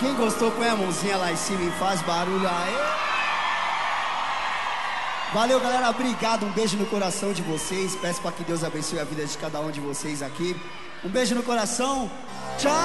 Quem gostou, põe a mãozinha lá em cima e faz barulho aí. Valeu, galera. Obrigado. Um beijo no coração de vocês. Peço para que Deus abençoe a vida de cada um de vocês aqui. Um beijo no coração. Tchau.